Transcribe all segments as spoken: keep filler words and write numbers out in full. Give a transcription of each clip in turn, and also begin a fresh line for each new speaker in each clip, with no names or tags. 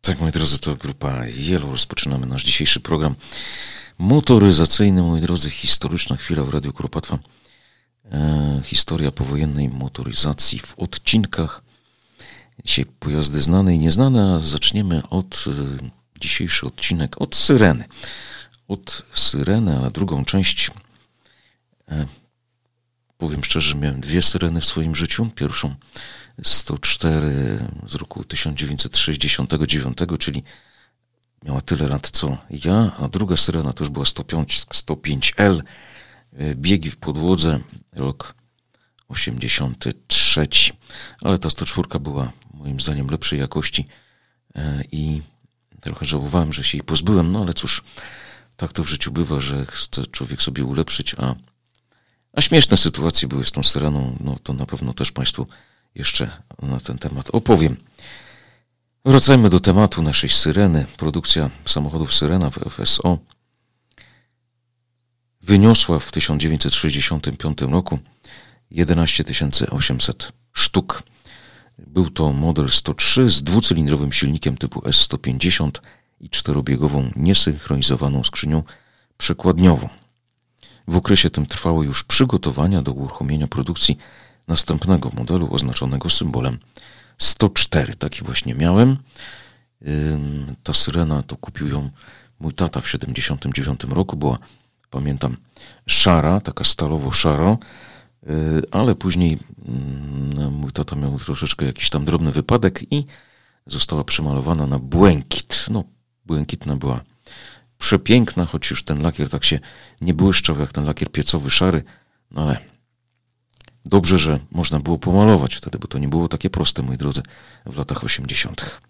Tak, moi drodzy, to grupa Yellow. Rozpoczynamy nasz dzisiejszy program motoryzacyjny, moi drodzy, historyczna chwila w Radiu Kuropatwa. E, historia powojennej motoryzacji w odcinkach. Dzisiaj pojazdy znane i nieznane, a zaczniemy od e, dzisiejszy odcinek od Syreny. Od Syreny, a drugą część, e, powiem szczerze, miałem dwie Syreny w swoim życiu. Pierwszą sto cztery z roku tysiąc dziewięćset sześćdziesiątego dziewiątego, czyli miała tyle lat co ja, a druga Syrena to już była sto pięć, sto pięć L, biegi w podłodze, rok osiemdziesiąty trzeci. Ale ta sto cztery była moim zdaniem lepszej jakości i trochę żałowałem, że się jej pozbyłem, no ale cóż, tak to w życiu bywa, że chce człowiek sobie ulepszyć, a, a śmieszne sytuacje były z tą Syreną, no to na pewno też Państwu jeszcze na ten temat opowiem. Wracajmy do tematu naszej Syreny. Produkcja samochodów Syrena w F S O wyniosła w tysiąc dziewięćset sześćdziesiątym piątym roku jedenaście tysięcy osiemset sztuk. Był to model sto trzy z dwucylindrowym silnikiem typu S sto pięćdziesiąt i czterobiegową niesynchronizowaną skrzynią przekładniową. W okresie tym trwały już przygotowania do uruchomienia produkcji następnego modelu oznaczonego symbolem sto cztery. Taki właśnie miałem. Ta Syrena to kupił ją mój tata w siedemdziesiątym dziewiątym roku. Była, pamiętam, szara, taka stalowo-szara, ale później mój tata miał troszeczkę jakiś tam drobny wypadek i została przemalowana na błękit. No, błękitna była przepiękna, choć już ten lakier tak się nie błyszczał jak ten lakier piecowy szary, no ale dobrze, że można było pomalować wtedy, bo to nie było takie proste, moi drodzy, w latach osiemdziesiątych.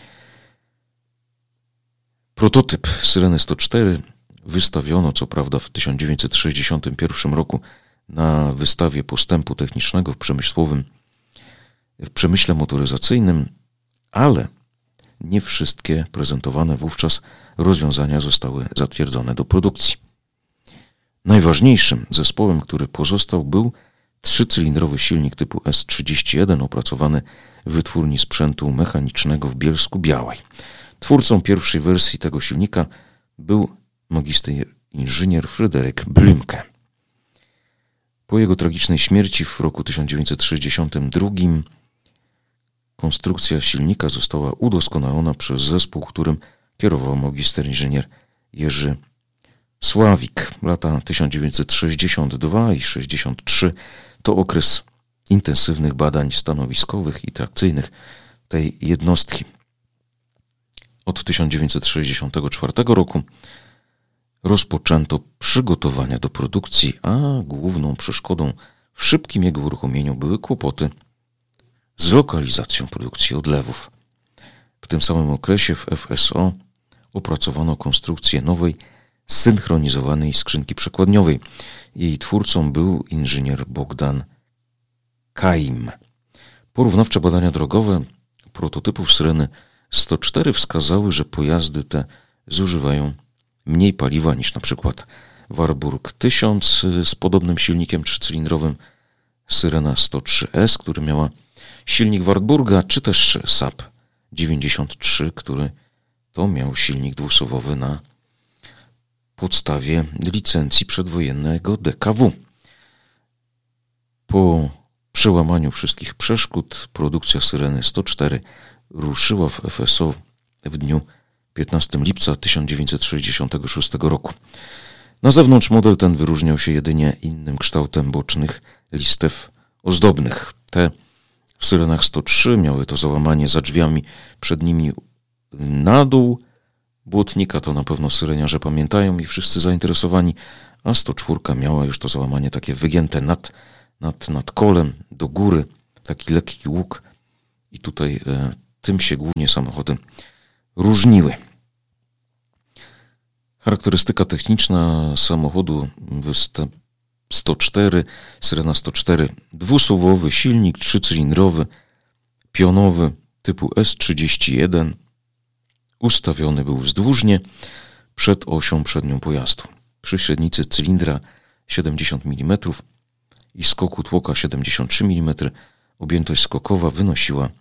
Prototyp Syreny sto cztery wystawiono, co prawda, w tysiąc dziewięćset sześćdziesiątym pierwszym roku na wystawie postępu technicznego w przemysłowym, w przemyśle motoryzacyjnym, ale nie wszystkie prezentowane wówczas rozwiązania zostały zatwierdzone do produkcji. Najważniejszym zespołem, który pozostał, był trzycylindrowy silnik typu S trzydzieści jeden opracowany w wytwórni sprzętu mechanicznego w Bielsku-Białej. Twórcą pierwszej wersji tego silnika był magister inżynier Fryderyk Blümke. Po jego tragicznej śmierci w roku tysiąc dziewięćset sześćdziesiątym drugim konstrukcja silnika została udoskonalona przez zespół, którym kierował magister inżynier Jerzy Sławik. Lata tysiąc dziewięćset sześćdziesiąty drugi i sześćdziesiąty trzeci to okres intensywnych badań stanowiskowych i trakcyjnych tej jednostki. Od tysiąc dziewięćset sześćdziesiątego czwartego roku rozpoczęto przygotowania do produkcji, a główną przeszkodą w szybkim jego uruchomieniu były kłopoty z lokalizacją produkcji odlewów. W tym samym okresie w F S O opracowano konstrukcję nowej, zsynchronizowanej skrzynki przekładniowej. Jej twórcą był inżynier Bogdan Kaim. Porównawcze badania drogowe prototypów Syreny sto cztery wskazały, że pojazdy te zużywają mniej paliwa niż na przykład Warburg tysiąc z podobnym silnikiem trzycylindrowym, Syrena sto trzy S, który miała silnik Wartburga, czy też Saab dziewięćdziesiąt trzy, który to miał silnik dwusuwowy na podstawie licencji przedwojennego D K W. Po przełamaniu wszystkich przeszkód produkcja Syreny sto cztery ruszyła w F S O w dniu piętnastego lipca tysiąc dziewięćset sześćdziesiątego szóstego roku. Na zewnątrz model ten wyróżniał się jedynie innym kształtem bocznych listew ozdobnych. Te w Syrenach sto trzy miały to załamanie za drzwiami przed nimi na dół błotnika, to na pewno syreniarze pamiętają i wszyscy zainteresowani, a sto cztery miała już to załamanie takie wygięte nad, nad, nad kolem, do góry, taki lekki łuk i tutaj e, tym się głównie samochody różniły. Charakterystyka techniczna samochodu sto cztery, Syrena sto cztery, dwusuwowy silnik trzycylindrowy, pionowy typu S trzydzieści jeden, ustawiony był wzdłużnie przed osią przednią pojazdu. Przy średnicy cylindra siedemdziesiąt milimetrów i skoku tłoka siedemdziesiąt trzy milimetry objętość skokowa wynosiła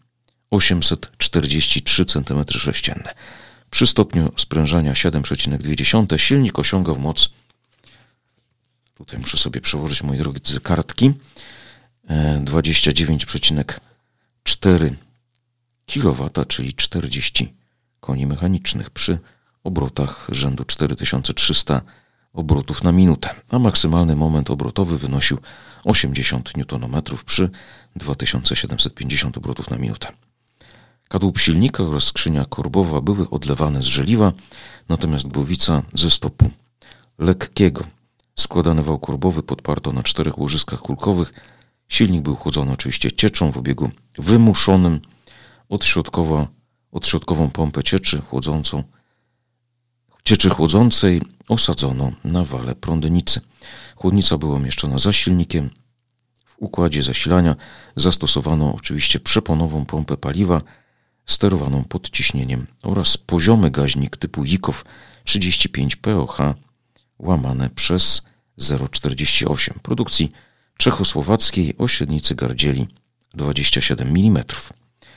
osiemset czterdzieści trzy centymetry sześcienne. Przy stopniu sprężania siedem przecinek dwa silnik osiągał moc, tutaj muszę sobie przełożyć, moi drodzy, kartki, dwadzieścia dziewięć przecinek cztery kilowata, czyli czterdzieści koni mechanicznych przy obrotach rzędu cztery tysiące trzysta obrotów na minutę, a maksymalny moment obrotowy wynosił osiemdziesiąt niutonometrów przy dwa tysiące siedemset pięćdziesiąt obrotów na minutę. Kadłub silnika oraz skrzynia korbowa były odlewane z żeliwa, natomiast głowica ze stopu lekkiego. Składany wał korbowy podparto na czterech łożyskach kulkowych. Silnik był chłodzony oczywiście cieczą w obiegu wymuszonym. Odśrodkowa, odśrodkową pompę cieczy chłodzącą, cieczy chłodzącej osadzono na wale prądnicy. Chłodnica była umieszczona za silnikiem. W układzie zasilania zastosowano oczywiście przeponową pompę paliwa sterowaną podciśnieniem oraz poziomy gaźnik typu Jikow trzydzieści pięć P O H łamane przez zero przecinek czterdzieści osiem produkcji czechosłowackiej o średnicy gardzieli dwadzieścia siedem milimetrów.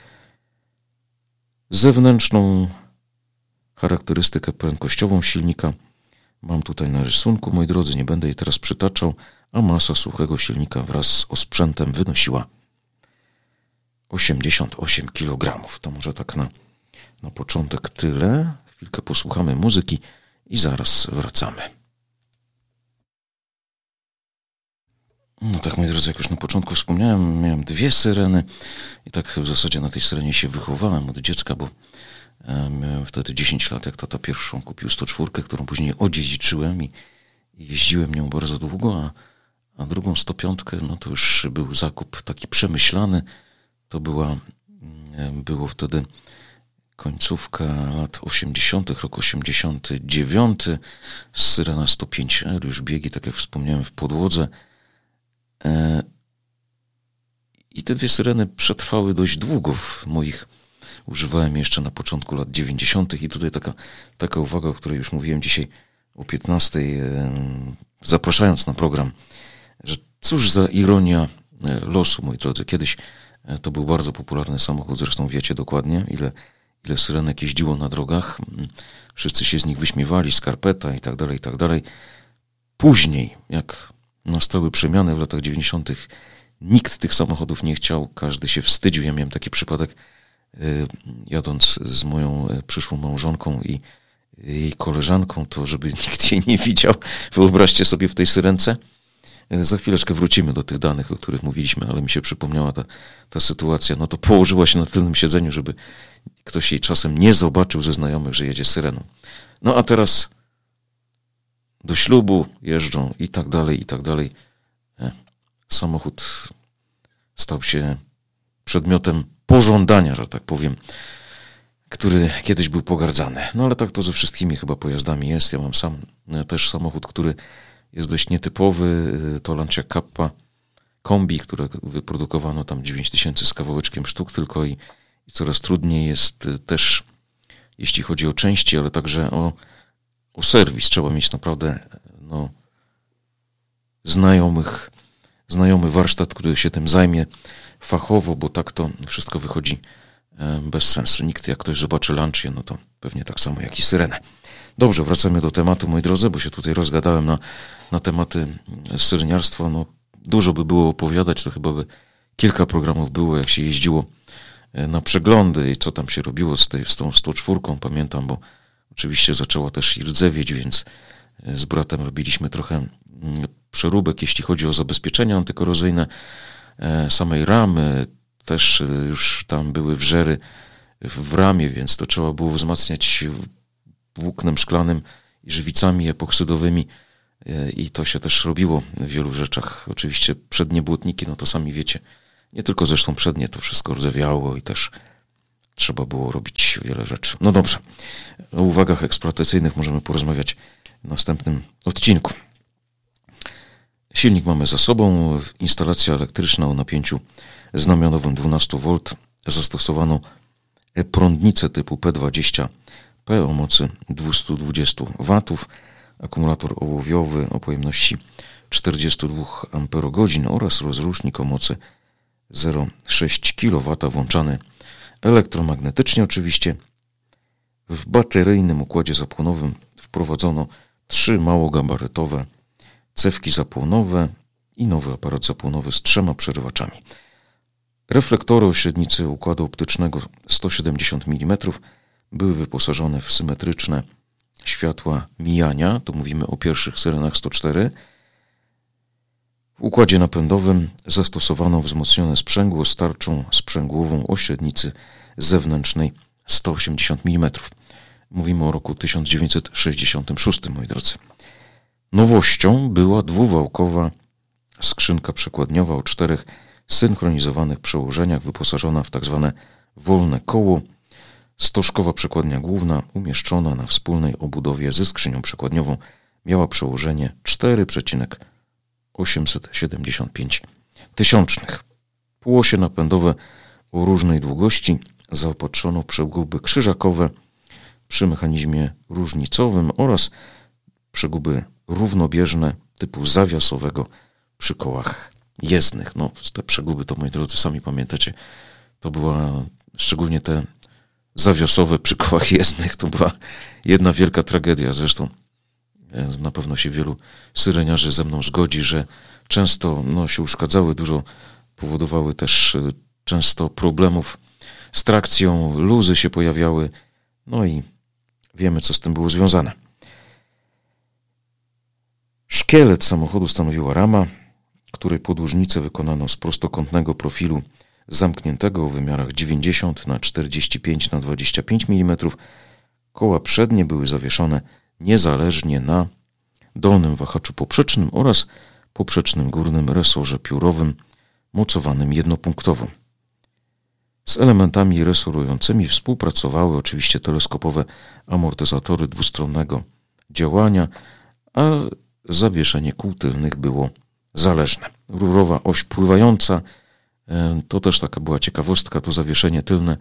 Zewnętrzną charakterystykę prędkościową silnika mam tutaj na rysunku, moi drodzy, nie będę jej teraz przytaczał, a masa suchego silnika wraz z osprzętem wynosiła osiemdziesiąt osiem kilogramów. To może tak na, na początek tyle. Chwilkę posłuchamy muzyki i zaraz wracamy. No tak, moi drodzy, jak już na początku wspomniałem, miałem dwie syreny i tak w zasadzie na tej syrenie się wychowałem od dziecka, bo miałem wtedy dziesięć lat, jak tata pierwszą kupił sto cztery, którą później odziedziczyłem i, i jeździłem nią bardzo długo, a, a drugą sto pięć, no to już był zakup taki przemyślany. To była, było wtedy końcówka lat osiemdziesiątych, rok osiemdziesiąty dziewiąty, syrena sto pięć R, już biegi, tak jak wspomniałem, w podłodze. I te dwie syreny przetrwały dość długo w moich, używałem jeszcze na początku lat dziewięćdziesiątych i tutaj taka, taka uwaga, o której już mówiłem dzisiaj o piętnastej, zapraszając na program, że cóż za ironia losu, moi drodzy. Kiedyś to był bardzo popularny samochód, zresztą wiecie dokładnie, ile, ile syrenek jeździło na drogach. Wszyscy się z nich wyśmiewali, skarpeta i tak dalej, i tak dalej. Później, jak nastały przemiany w latach dziewięćdziesiątych, nikt tych samochodów nie chciał, każdy się wstydził. Ja miałem taki przypadek, jadąc z moją przyszłą małżonką i jej koleżanką, to żeby nikt jej nie widział. Wyobraźcie sobie w tej syrence. Za chwileczkę wrócimy do tych danych, o których mówiliśmy, ale mi się przypomniała ta, ta sytuacja. No to położyła się na tylnym siedzeniu, żeby ktoś jej czasem nie zobaczył ze znajomych, że jedzie syreną. No a teraz do ślubu jeżdżą i tak dalej, i tak dalej. Samochód stał się przedmiotem pożądania, że tak powiem, który kiedyś był pogardzany. No ale tak to ze wszystkimi chyba pojazdami jest. Ja mam sam też samochód, który jest dość nietypowy. To Lancia Kappa Kombi, które wyprodukowano tam dziewięć tysięcy z kawałeczkiem sztuk tylko i, i coraz trudniej jest też, jeśli chodzi o części, ale także o, o serwis. Trzeba mieć naprawdę no, znajomych, znajomy warsztat, który się tym zajmie fachowo, bo tak to wszystko wychodzi bez sensu. Nikt, jak ktoś zobaczy Lancię, no to pewnie tak samo jak i syrenę. Dobrze, wracamy do tematu, moi drodzy, bo się tutaj rozgadałem na, na tematy syreniarstwa. No, dużo by było opowiadać, to chyba by kilka programów było, jak się jeździło na przeglądy i co tam się robiło z, tej, z tą sto czwórką, pamiętam, bo oczywiście zaczęła też i rdzewieć, więc z bratem robiliśmy trochę przeróbek, jeśli chodzi o zabezpieczenia antykorozyjne samej ramy. Też już tam były wrzery w ramie, więc to trzeba było wzmacniać włóknem szklanym i żywicami epoksydowymi i to się też robiło w wielu rzeczach. Oczywiście przednie błotniki, no to sami wiecie, nie tylko zresztą przednie, to wszystko rdzewiało i też trzeba było robić wiele rzeczy. No dobrze, o uwagach eksploatacyjnych możemy porozmawiać w następnym odcinku. Silnik mamy za sobą, instalacja elektryczna o napięciu znamionowym dwanaście wolt, zastosowano prądnicę typu P dwadzieścia P o mocy dwieście dwadzieścia watów, akumulator ołowiowy o pojemności czterdzieści dwa amperogodzin oraz rozrusznik o mocy zero przecinek sześć kilowata włączany elektromagnetycznie oczywiście. W bateryjnym układzie zapłonowym wprowadzono trzy małogabarytowe cewki zapłonowe i nowy aparat zapłonowy z trzema przerywaczami. Reflektory o średnicy układu optycznego sto siedemdziesiąt milimetrów były wyposażone w symetryczne światła mijania, tu mówimy o pierwszych syrenach sto cztery. W układzie napędowym zastosowano wzmocnione sprzęgło z tarczą sprzęgłową o średnicy zewnętrznej sto osiemdziesiąt milimetrów. Mówimy o roku tysiąc dziewięćset sześćdziesiątym szóstym, moi drodzy. Nowością była dwuwałkowa skrzynka przekładniowa o czterech synchronizowanych przełożeniach, wyposażona w tak zwane wolne koło. Stożkowa przekładnia główna, umieszczona na wspólnej obudowie ze skrzynią przekładniową, miała przełożenie cztery przecinek osiemset siedemdziesiąt pięć tysiącznych. Półosie napędowe o różnej długości zaopatrzono w przeguby krzyżakowe przy mechanizmie różnicowym oraz przeguby równobieżne typu zawiasowego przy kołach jezdnych. No, te przeguby to, moi drodzy, sami pamiętacie, to była, szczególnie te zawiasowe przy kołach jezdnych, to była jedna wielka tragedia. Zresztą na pewno się wielu syreniarzy ze mną zgodzi, że często no, się uszkadzały, dużo powodowały też często problemów z trakcją, luzy się pojawiały, no i wiemy, co z tym było związane. Szkielet samochodu stanowiła rama, której podłużnicę wykonano z prostokątnego profilu zamkniętego o wymiarach dziewięćdziesiąt na czterdzieści pięć na dwadzieścia pięć milimetrów. Koła przednie były zawieszone niezależnie na dolnym wahaczu poprzecznym oraz poprzecznym górnym resorze piórowym mocowanym jednopunktowo. Z elementami resorującymi współpracowały oczywiście teleskopowe amortyzatory dwustronnego działania, a zawieszenie kół tylnych było zależne. Rurowa oś pływająca, to też taka była ciekawostka, to zawieszenie tylne,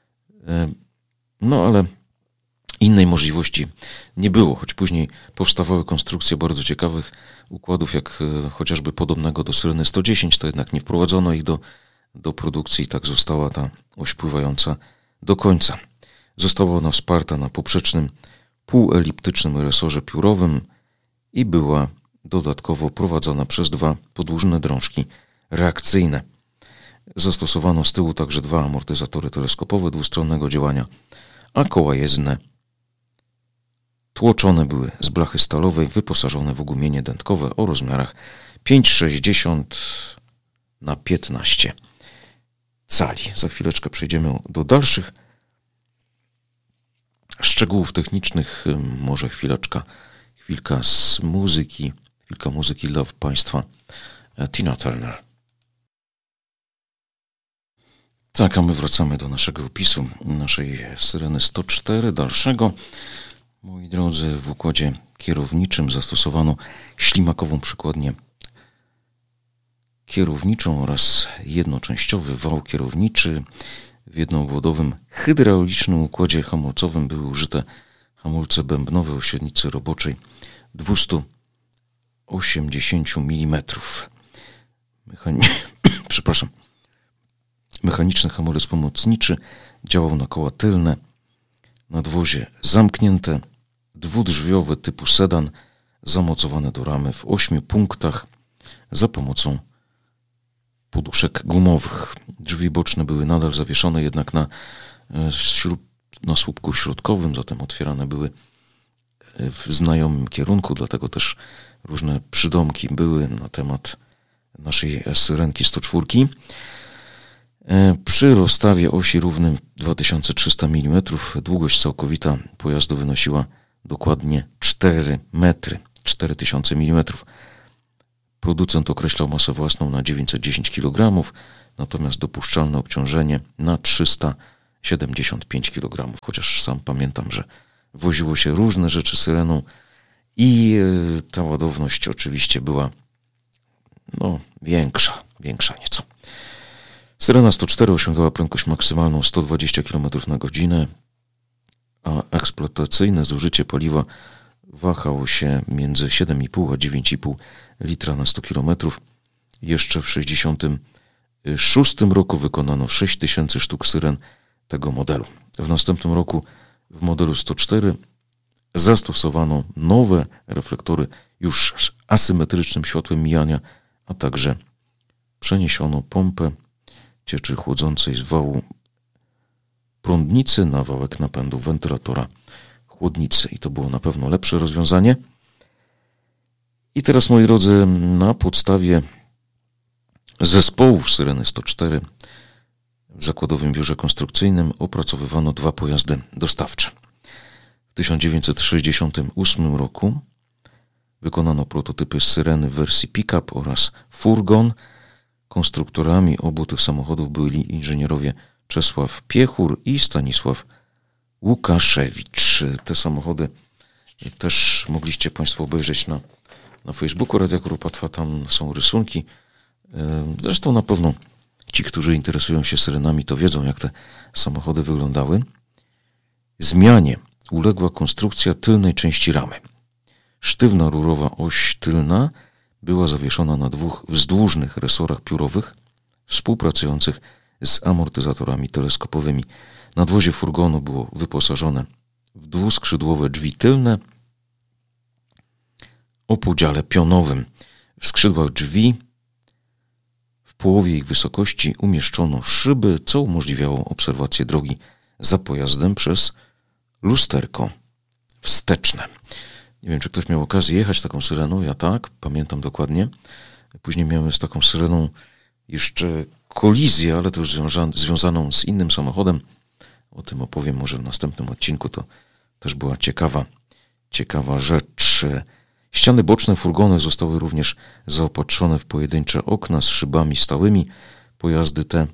no ale innej możliwości nie było, choć później powstawały konstrukcje bardzo ciekawych układów, jak chociażby podobnego do Syreny sto dziesięć, to jednak nie wprowadzono ich do, do produkcji i tak została ta oś pływająca do końca. Została ona wsparta na poprzecznym półeliptycznym resorze piórowym i była dodatkowo prowadzona przez dwa podłużne drążki reakcyjne. Zastosowano z tyłu także dwa amortyzatory teleskopowe dwustronnego działania, a koła jezdne tłoczone były z blachy stalowej, wyposażone w ogumienie dętkowe o rozmiarach pięć sześćdziesiąt na piętnaście cali. Za chwileczkę przejdziemy do dalszych szczegółów technicznych. Może chwileczka, chwilka z muzyki, chwilka muzyki dla Państwa. Tina Turner. Tak, a my wracamy do naszego opisu, naszej Syreny sto cztery, dalszego. Moi drodzy, w układzie kierowniczym zastosowano ślimakową przekładnię kierowniczą oraz jednoczęściowy wał kierowniczy. W jednoobwodowym hydraulicznym układzie hamulcowym były użyte hamulce bębnowe o średnicy roboczej dwieście osiemdziesiąt milimetrów. Mechani- Przepraszam. Mechaniczny hamulec pomocniczy działał na koła tylne, nadwozie zamknięte, dwudrzwiowe typu sedan, zamocowane do ramy w ośmiu punktach za pomocą poduszek gumowych. Drzwi boczne były nadal zawieszone jednak na, śrub, na słupku środkowym, zatem otwierane były w znajomym kierunku, dlatego też różne przydomki były na temat naszej Syrenki sto cztery. Przy rozstawie osi równym dwa tysiące trzysta milimetrów długość całkowita pojazdu wynosiła dokładnie cztery metry, cztery tysiące milimetrów. Producent określał masę własną na dziewięćset dziesięć kilogramów, natomiast dopuszczalne obciążenie na trzysta siedemdziesiąt pięć kilogramów, chociaż sam pamiętam, że woziło się różne rzeczy Syreną i ta ładowność oczywiście była no, większa, większa nieco. Syrena sto cztery osiągała prędkość maksymalną sto dwadzieścia kilometrów na godzinę, a eksploatacyjne zużycie paliwa wahało się między siedem i pół a dziewięć i pół litra na sto kilometrów. Jeszcze w tysiąc dziewięćset sześćdziesiątym szóstym roku wykonano sześć tysięcy sztuk syren tego modelu. W następnym roku w modelu sto cztery zastosowano nowe reflektory już z asymetrycznym światłem mijania, a także przeniesiono pompę cieczy chłodzącej z wału prądnicy na wałek napędu wentylatora chłodnicy. I to było na pewno lepsze rozwiązanie. I teraz, moi drodzy, na podstawie zespołów Syreny sto cztery w Zakładowym Biurze Konstrukcyjnym opracowywano dwa pojazdy dostawcze. W tysiąc dziewięćset sześćdziesiątym ósmym roku wykonano prototypy Syreny w wersji pick-up oraz furgon. Konstruktorami obu tych samochodów byli inżynierowie Czesław Piechur i Stanisław Łukaszewicz. Te samochody też mogliście Państwo obejrzeć na, na Facebooku Radia Grupa Trwa, tam są rysunki. Zresztą na pewno ci, którzy interesują się syrenami, to wiedzą, jak te samochody wyglądały. Zmianie uległa konstrukcja tylnej części ramy. Sztywna rurowa oś tylna była zawieszona na dwóch wzdłużnych resorach piórowych współpracujących z amortyzatorami teleskopowymi. Nadwozie furgonu było wyposażone w dwuskrzydłowe drzwi tylne o podziale pionowym. W skrzydłach drzwi w połowie ich wysokości umieszczono szyby, co umożliwiało obserwację drogi za pojazdem przez lusterko wsteczne. Nie wiem, czy ktoś miał okazję jechać taką syreną, ja tak, pamiętam dokładnie. Później miałem z taką syreną jeszcze kolizję, ale to już związa- związaną z innym samochodem. O tym opowiem może w następnym odcinku, to też była ciekawa, ciekawa rzecz. Ściany boczne furgony zostały również zaopatrzone w pojedyncze okna z szybami stałymi. Pojazdy te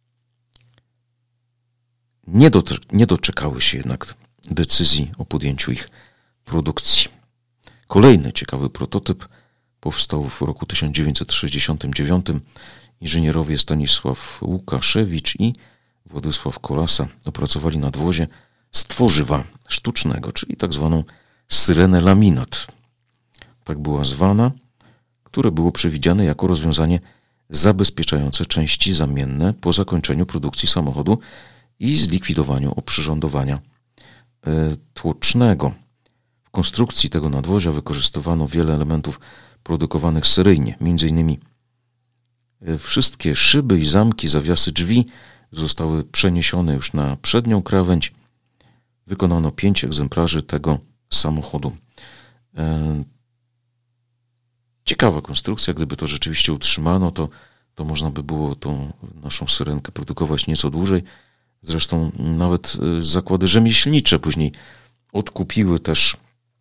nie, do- nie doczekały się jednak decyzji o podjęciu ich produkcji. Kolejny ciekawy prototyp powstał w roku tysiąc dziewięćset sześćdziesiątym dziewiątym. Inżynierowie Stanisław Łukaszewicz i Władysław Kolasa opracowali nadwozie z tworzywa sztucznego, czyli tak zwaną syrenę laminat. Tak była zwana, które było przewidziane jako rozwiązanie zabezpieczające części zamienne po zakończeniu produkcji samochodu i zlikwidowaniu oprzyrządowania e, tłocznego. W konstrukcji tego nadwozia wykorzystywano wiele elementów produkowanych seryjnie, między innymi wszystkie szyby i zamki, zawiasy drzwi zostały przeniesione już na przednią krawędź. Wykonano pięć egzemplarzy tego samochodu. Ciekawa konstrukcja, gdyby to rzeczywiście utrzymano, to, to można by było tą naszą syrenkę produkować nieco dłużej. Zresztą nawet zakłady rzemieślnicze później odkupiły też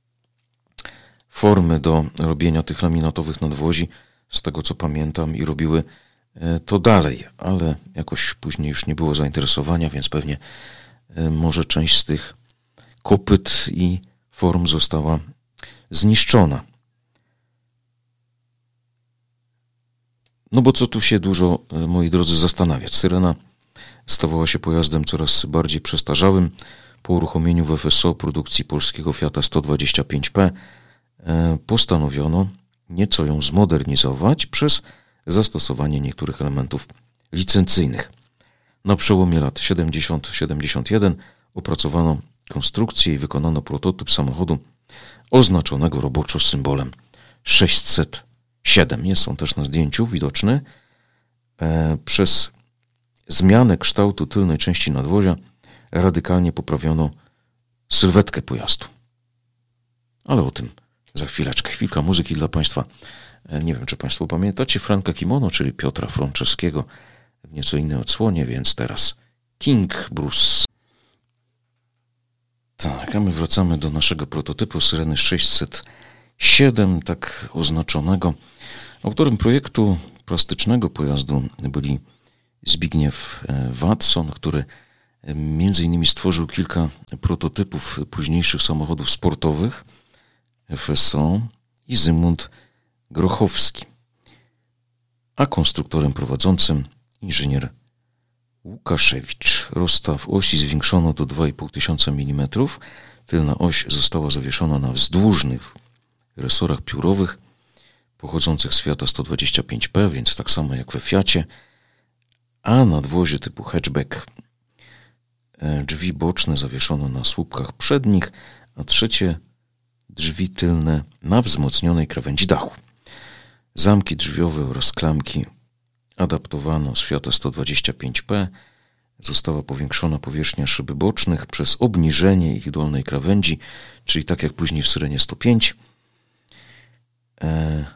formy do robienia tych laminatowych nadwozi, z tego co pamiętam, i robiły to dalej, ale jakoś później już nie było zainteresowania, więc pewnie może część z tych kopyt i form została zniszczona. No bo co tu się dużo, moi drodzy, zastanawiać. Syrena stawała się pojazdem coraz bardziej przestarzałym. Po uruchomieniu w F S O produkcji polskiego Fiata sto dwadzieścia pięć P postanowiono nieco ją zmodernizować przez zastosowanie niektórych elementów licencyjnych. Na przełomie lat siedemdziesiąt siedemdziesiąt jeden opracowano konstrukcję i wykonano prototyp samochodu oznaczonego roboczo symbolem sześćset siedem. Jest on też na zdjęciu widoczny. E, przez zmianę kształtu tylnej części nadwozia radykalnie poprawiono sylwetkę pojazdu. Ale o tym za chwileczkę. Chwilka muzyki dla Państwa. Nie wiem, czy Państwo pamiętacie Franka Kimono, czyli Piotra Fronczewskiego w nieco innej odsłonie, więc teraz King Bruce. Tak, a my wracamy do naszego prototypu Syreny sześćset siedem, tak oznaczonego. Autorem projektu plastycznego pojazdu byli Zbigniew Watson, który między innymi stworzył kilka prototypów późniejszych samochodów sportowych F S O, i Zygmunt Grochowski, a konstruktorem prowadzącym inżynier Łukaszewicz. Rozstaw osi zwiększono do dwa i pół tysiąca milimetrów. Tylna oś została zawieszona na wzdłużnych resorach piórowych pochodzących z Fiata sto dwadzieścia pięć P, więc tak samo jak we Fiacie, a nadwozie typu hatchback drzwi boczne zawieszono na słupkach przednich, a trzecie drzwi tylne na wzmocnionej krawędzi dachu. Zamki drzwiowe oraz klamki adaptowano z Fiata sto dwadzieścia pięć P. Została powiększona powierzchnia szyb bocznych przez obniżenie ich dolnej krawędzi, czyli tak jak później w Syrenie sto pięć. E...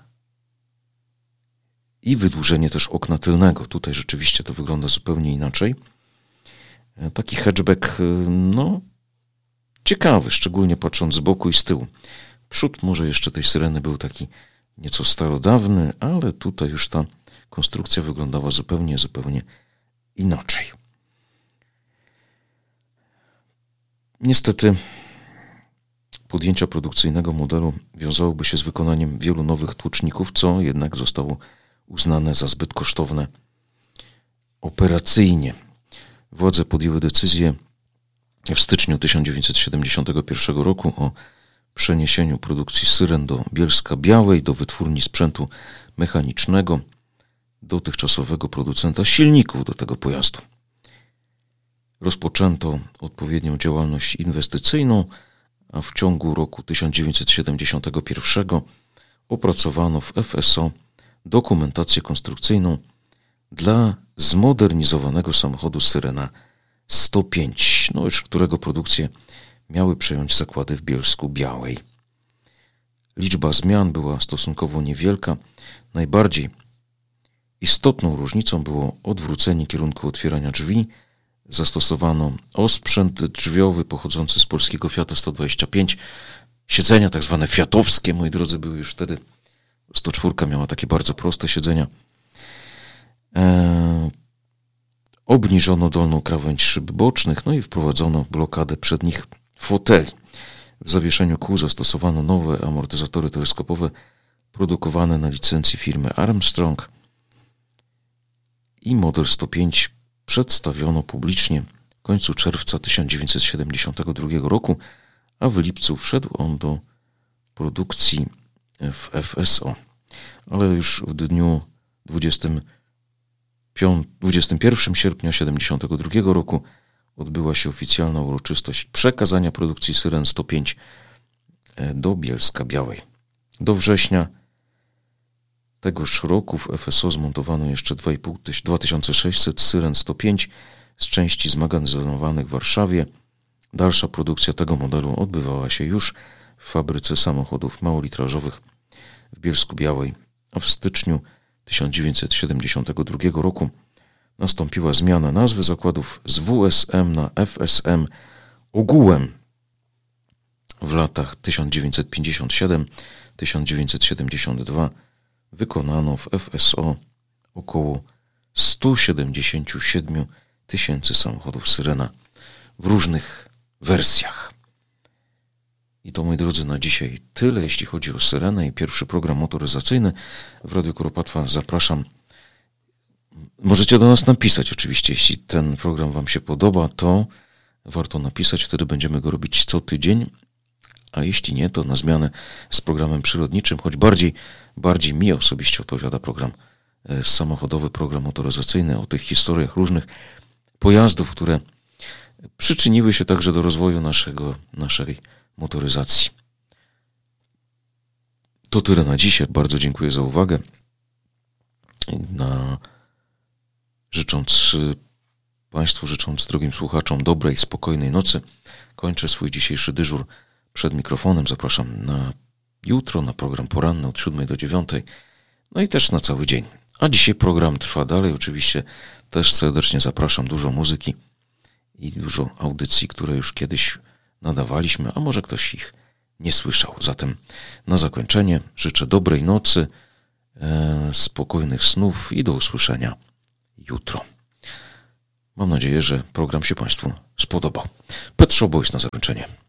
I wydłużenie też okna tylnego. Tutaj rzeczywiście to wygląda zupełnie inaczej. E... Taki hatchback, no, ciekawy, szczególnie patrząc z boku i z tyłu. Przód może jeszcze tej Syreny był taki nieco starodawny, ale tutaj już ta konstrukcja wyglądała zupełnie, zupełnie inaczej. Niestety podjęcia produkcyjnego modelu wiązałoby się z wykonaniem wielu nowych tłuczników, co jednak zostało uznane za zbyt kosztowne operacyjnie. Władze podjęły decyzję w styczniu tysiąc dziewięćset siedemdziesiątego pierwszego roku o przeniesieniu produkcji Syren do Bielska-Białej, do wytwórni sprzętu mechanicznego, dotychczasowego producenta silników do tego pojazdu. Rozpoczęto odpowiednią działalność inwestycyjną, a w ciągu roku tysiąc dziewięćset siedemdziesiątego pierwszego opracowano w F S O dokumentację konstrukcyjną dla zmodernizowanego samochodu Syrena sto pięć, no już którego produkcję miały przejąć zakłady w Bielsku-Białej. Liczba zmian była stosunkowo niewielka. Najbardziej istotną różnicą było odwrócenie kierunku otwierania drzwi. Zastosowano osprzęt drzwiowy pochodzący z polskiego Fiata sto dwadzieścia pięć. Siedzenia tak zwane fiatowskie, moi drodzy, były już wtedy. sto cztery miała takie bardzo proste siedzenia. Eee, obniżono dolną krawędź szyb bocznych, no i wprowadzono blokadę przednich foteli. W zawieszeniu kół zastosowano nowe amortyzatory teleskopowe produkowane na licencji firmy Armstrong i model sto pięć przedstawiono publicznie w końcu czerwca tysiąc dziewięćset siedemdziesiątego drugiego roku, a w lipcu wszedł on do produkcji w F S O. Ale już w dniu dwudziestego pierwszego sierpnia tysiąc dziewięćset siedemdziesiątego drugiego roku odbyła się oficjalna uroczystość przekazania produkcji Syren sto pięć do Bielska-Białej. Do września tegoż roku w F S O zmontowano jeszcze dwa tysiące sześćset Syren sto pięć z części zmagazynowanych w Warszawie. Dalsza produkcja tego modelu odbywała się już w fabryce samochodów małolitrażowych w Bielsku-Białej, a w styczniu tysiąc dziewięćset siedemdziesiątego drugiego roku nastąpiła zmiana nazwy zakładów z W S M na F S M. Ogółem w latach tysiąc dziewięćset pięćdziesiąt siedem do tysiąc dziewięćset siedemdziesiąt dwa wykonano w F S O około sto siedemdziesiąt siedem tysięcy samochodów Syrena w różnych wersjach. I to, moi drodzy, na dzisiaj tyle, jeśli chodzi o Syrenę i pierwszy program motoryzacyjny w Radiu Kuropatwa. Zapraszam. Możecie do nas napisać oczywiście, jeśli ten program wam się podoba, to warto napisać, wtedy będziemy go robić co tydzień, a jeśli nie, to na zmianę z programem przyrodniczym, choć bardziej, bardziej mi osobiście odpowiada program samochodowy, program motoryzacyjny o tych historiach różnych pojazdów, które przyczyniły się także do rozwoju naszego, naszej motoryzacji. To tyle na dzisiaj. Bardzo dziękuję za uwagę. Na... Życząc Państwu, życząc drogim słuchaczom dobrej, spokojnej nocy, kończę swój dzisiejszy dyżur przed mikrofonem. Zapraszam na jutro, na program poranny od siódmej do dziewiątej, no i też na cały dzień. A dzisiaj program trwa dalej. Oczywiście też serdecznie zapraszam. Dużo muzyki i dużo audycji, które już kiedyś nadawaliśmy, a może ktoś ich nie słyszał. Zatem na zakończenie życzę dobrej nocy, e, spokojnych snów i do usłyszenia jutro. Mam nadzieję, że program się Państwu spodobał. Pet Shop Boys na zakończenie.